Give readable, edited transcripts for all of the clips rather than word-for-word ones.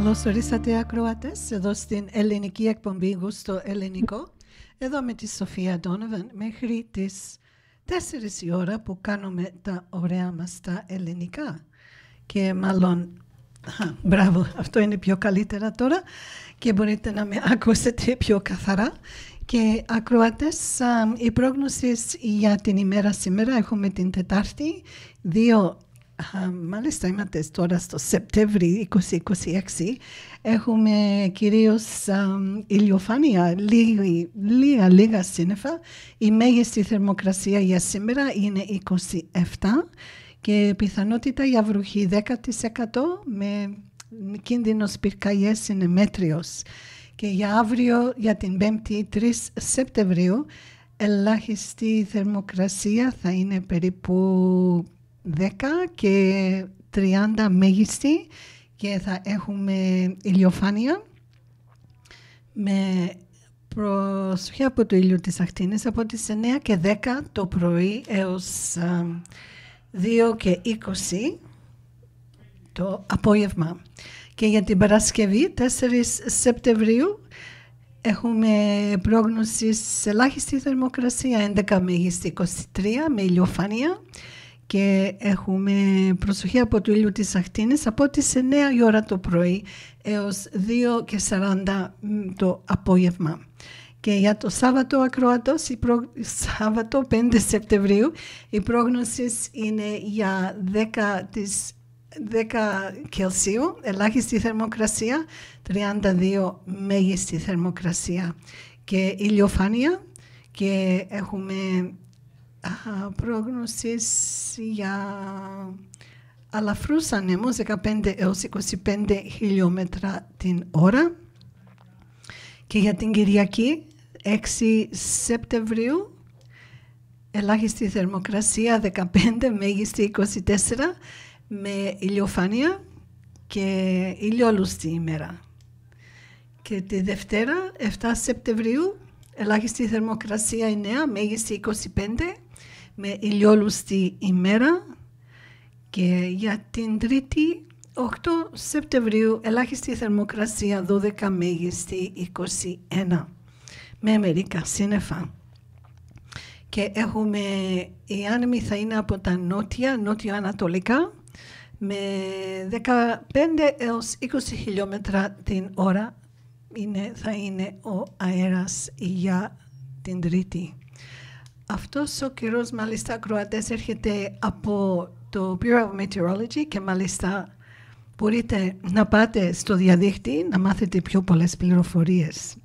Καλώς ορίσατε ακροατές εδώ στην ελληνική εκπομπή Γούστο Ελληνικό, εδώ με τη Σοφία Ντόνοβαν μέχρι τις 4 η ώρα που κάνουμε τα ωραία μας τα ελληνικά. Και μάλλον, μπράβο, αυτό είναι πιο καλύτερα τώρα και μπορείτε να με ακούσετε πιο καθαρά. Και ακροατές, η πρόγνωση για την ημέρα σήμερα έχουμε την Τετάρτη, μάλιστα είμαστε τώρα στο Σεπτέμβρη 2026, έχουμε κυρίως ηλιοφάνεια, λίγα σύννεφα. Η μέγιστη θερμοκρασία για σήμερα είναι 27 και πιθανότητα για βροχή 10% με κίνδυνος πυρκαγιές είναι μέτριος. Και για αύριο, για την 5η 3 Σεπτεμβρίου, ελάχιστη θερμοκρασία θα είναι περίπου 10 και 30 μέγιστη και θα έχουμε ηλιοφάνεια με προσοχή από το ήλιο της ακτίνης από τις 9 και 10 το πρωί έως 2 και 20 το απόγευμα. Και για την Παρασκευή 4 Σεπτεμβρίου έχουμε πρόγνωση σε ελάχιστη θερμοκρασία 11 μέγιστη 23 με ηλιοφάνεια και έχουμε προσοχή από το ήλιο της ακτίνης από τις 9 η ώρα το πρωί έως 2 και 40 το απόγευμα. Και για το Σάββατο ακροατός, Σάββατο 5 Σεπτεμβρίου, η πρόγνωση είναι για 10 Κελσίου, ελάχιστη θερμοκρασία, 32 μέγιστη θερμοκρασία και ηλιοφάνεια και έχουμε πρόγνωσης για αλαφρούς ανέμους 15 έως 25 χιλιόμετρα την ώρα. Και για την Κυριακή 6 Σεπτεμβρίου ελάχιστη θερμοκρασία 15 μέγιστη 24 με ηλιοφάνεια και ηλιόλουστη ημέρα. Και τη Δευτέρα 7 Σεπτεμβρίου ελάχιστη θερμοκρασία 9 μέγιστη 25 με ηλιόλουστη ημέρα. Και για την Τρίτη 8 Σεπτεμβρίου ελάχιστη θερμοκρασία 12 μέγιστη 21 με μερικά σύννεφα. Και έχουμε, οι άνεμοι θα είναι από τα νότιο-ανατολικά με 15 έως 20 χιλιόμετρα την ώρα θα είναι ο αέρας για την Τρίτη. Αυτός ο καιρός μάλιστα ακροατές έρχεται από το Bureau of Meteorology και μάλιστα μπορείτε να πάτε στο διαδίκτυο να μάθετε πιο πολλές πληροφορίες.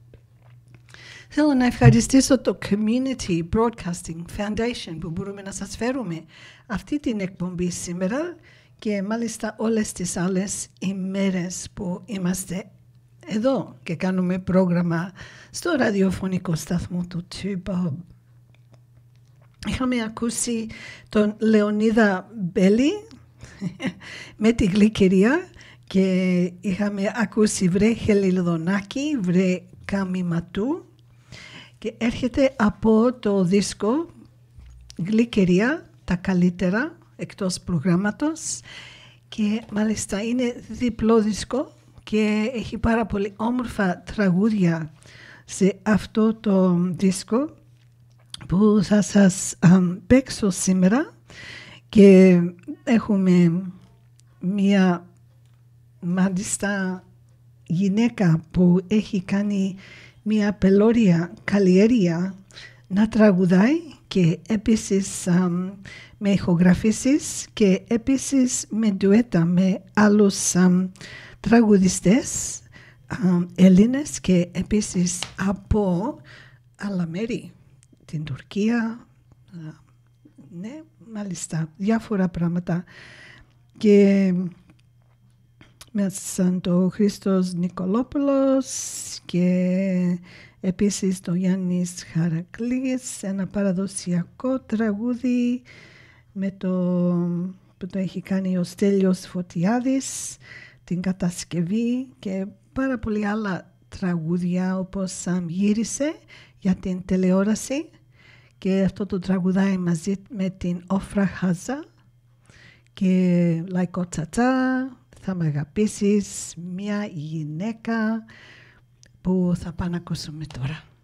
Θέλω να ευχαριστήσω το Community Broadcasting Foundation που μπορούμε να σας φέρουμε αυτή την εκπομπή σήμερα και μάλιστα όλες τις άλλες ημέρες που είμαστε εδώ και κάνουμε πρόγραμμα στο ραδιοφωνικό σταθμό του Tubob. Είχαμε ακούσει τον Λεωνίδα Μπέλη με τη Γλυκερία και είχαμε ακούσει βρε Χελιδονάκη, βρε Καμιματού και έρχεται από το δίσκο Γλυκερία, τα καλύτερα εκτός προγράμματος και μάλιστα είναι διπλό δίσκο και έχει πάρα πολύ όμορφα τραγούδια σε αυτό το δίσκο που θα σας παίξω σήμερα και έχουμε μία μάλιστα γυναίκα που έχει κάνει μία πελώρια καλλιέργεια να τραγουδάει και επίσης με ηχογραφήσεις και επίσης με ντουέτα με άλλους τραγουδιστές Έλληνες και επίσης από άλλα μέρη, την Τουρκία, ναι, μάλιστα διάφορα πράγματα και σαν το Χρήστος Νικολόπουλος και επίσης το Γιάννης Χαρακλής, ένα παραδοσιακό τραγούδι με που το έχει κάνει ο Στέλιος Φωτιάδης, την κατασκευή και πάρα πολλά άλλα τραγούδια όπως γύρισε για την τηλεόραση και αυτό το τραγουδάει μαζί με την Όφρα Χάζα και Λαϊκό Τσατσά, θα με αγαπήσεις, μια γυναίκα που θα πάμε να ακούσουμε τώρα.